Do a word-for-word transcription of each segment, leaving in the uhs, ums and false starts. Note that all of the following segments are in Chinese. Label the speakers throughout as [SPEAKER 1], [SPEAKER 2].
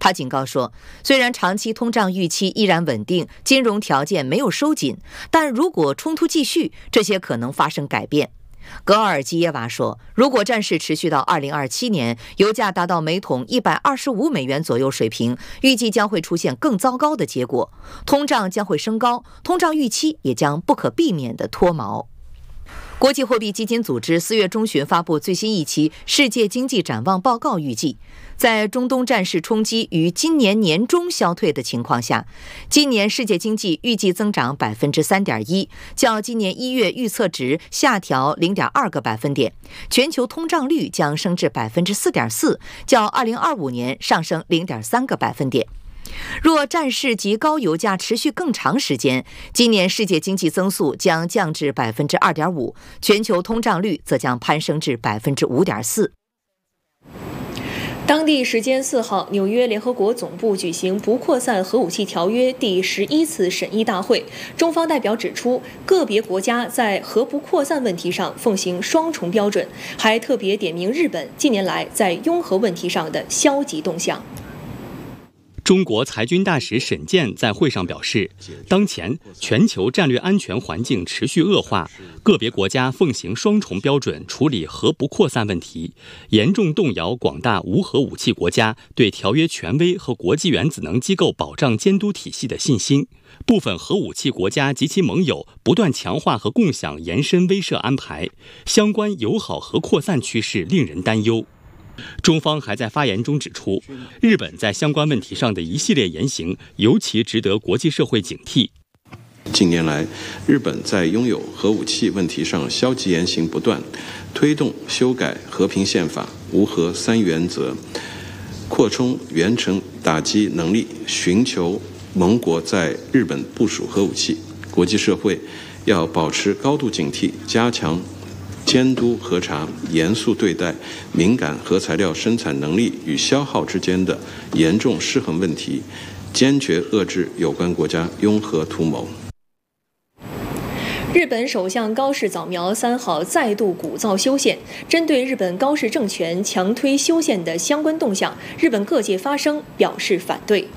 [SPEAKER 1] 他警告说，虽然长期通胀预期依然稳定，金融条件没有收紧，但如果冲突继续，这些可能发生改变。格尔基耶娃说，如果战事持续到二零二七年，油价达到每桶一百二十五美元左右水平，预计将会出现更糟糕的结果，通胀将会升高，通胀预期也将不可避免地脱锚。国际货币基金组织四月中旬发布最新一期世界经济展望报告，预计在中东战事冲击于今年年中消退的情况下，今年世界经济预计增长 百分之三点一， 较今年一月预测值下调 零点二个百分点，全球通胀率将升至 百分之四点四， 较二零二五年上升 零点三个百分点。若战事及高油价持续更长时间，今年世界经济增速将降至 百分之二点五， 全球通胀率则将攀升至 百分之五点四。
[SPEAKER 2] 当地时间四号，纽约联合国总部举行不扩散核武器条约第十一次审议大会。中方代表指出，个别国家在核不扩散问题上奉行双重标准，还特别点名日本近年来在拥核问题上的消极动向。
[SPEAKER 3] 中国裁军大使沈健在会上表示，当前全球战略安全环境持续恶化，个别国家奉行双重标准处理核不扩散问题，严重动摇广大无核武器国家对条约权威和国际原子能机构保障监督体系的信心。部分核武器国家及其盟友不断强化和共享延伸威慑安排，相关友好核扩散趋势令人担忧。中方还在发言中指出，日本在相关问题上的一系列言行尤其值得国际社会警惕。
[SPEAKER 4] 近年来，日本在拥有核武器问题上消极言行不断，推动修改和平宪法、无核三原则，扩充远程打击能力，寻求盟国在日本部署核武器。国际社会要保持高度警惕，加强监督核查，严肃对待敏感核材料生产能力与消耗之间的严重失衡问题，坚决遏制有关国家拥核图谋。
[SPEAKER 2] 日本首相高市早苗三号再度鼓噪修宪，针对日本高市政权强推修宪的相关动向，日本各界发声表示反对。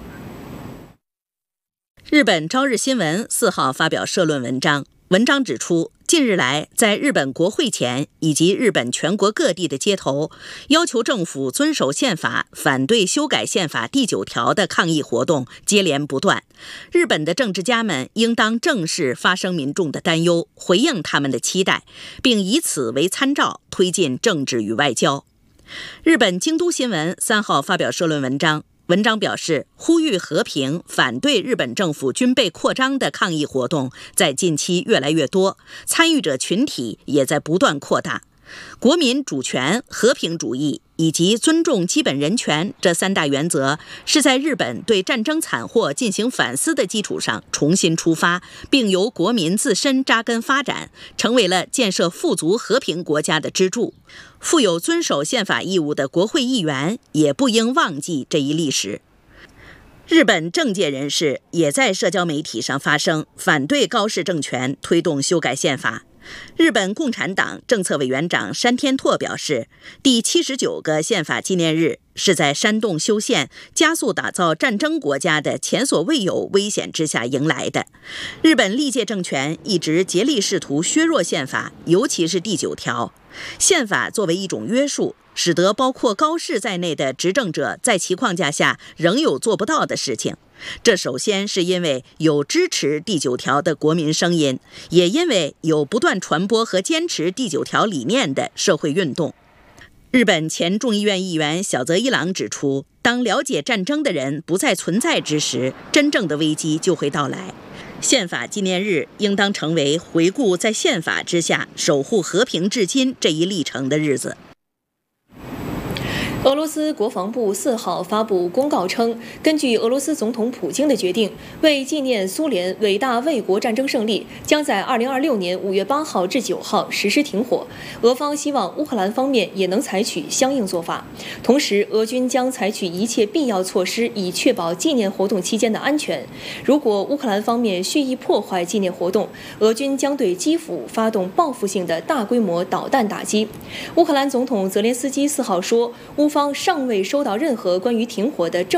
[SPEAKER 5] 日本朝日新闻四号发表社论文章，文章指出，近日来在日本国会前以及日本全国各地的街头，要求政府遵守宪法、反对修改宪法第九条的抗议活动接连不断。日本的政治家们应当正视发声民众的担忧，回应他们的期待，并以此为参照推进政治与外交。日本京都新闻三号发表社论文章，文章表示，呼吁和平、反对日本政府军备扩张的抗议活动在近期越来越多，参与者群体也在不断扩大。国民主权、和平主义以及尊重基本人权这三大原则，是在日本对战争惨祸进行反思的基础上重新出发，并由国民自身扎根发展，成为了建设富足和平国家的支柱。负有遵守宪法义务的国会议员也不应忘记这一历史。日本政界人士也在社交媒体上发声，反对高市政权推动修改宪法。日本共产党政策委员长山天拓表示，第七十九个宪法纪念日是在煽动修宪、加速打造战争国家的前所未有危险之下迎来的。日本历届政权一直竭力试图削弱宪法，尤其是第九条。宪法作为一种约束，使得包括高市在内的执政者在其框架下仍有做不到的事情。这首先是因为有支持第九条的国民声音，也因为有不断传播和坚持第九条理念的社会运动。日本前众议院议员小泽一郎指出，当了解战争的人不再存在之时，真正的危机就会到来。宪法纪念日应当成为回顾在宪法之下守护和平至今这一历程的日子。
[SPEAKER 2] 俄罗斯国防部四号发布公告称，根据俄罗斯总统普京的决定，为纪念苏联伟大卫国战争胜利，将在二零二六年五月八号至九号实施停火。俄方希望乌克兰方面也能采取相应做法。同时，俄军将采取一切必要措施，以确保纪念活动期间的安全。如果乌克兰方面蓄意破坏纪念活动，俄军将对基辅发动报复性的大规模导弹打击。乌克兰总统泽连斯基四号说，乌方尚未收到任何关于停火的正